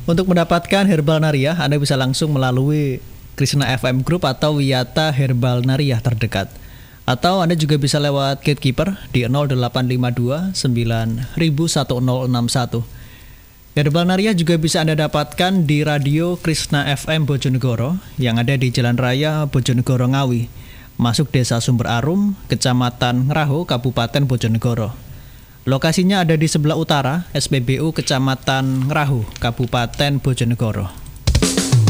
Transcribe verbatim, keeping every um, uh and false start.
Untuk mendapatkan Herbal Nariah, Anda bisa langsung melalui Krishna F M Group atau Wiyata Herbal Nariah terdekat. Atau Anda juga bisa lewat Gatekeeper di nol delapan lima dua sembilan satu nol enam satu. Herbal Nariah juga bisa Anda dapatkan di Radio Krishna F M Bojonegoro yang ada di Jalan Raya Bojonegoro Ngawi, masuk Desa Sumber Arum, Kecamatan Ngeraho, Kabupaten Bojonegoro. Lokasinya ada di sebelah utara S P B U Kecamatan Ngeraho, Kabupaten Bojonegoro.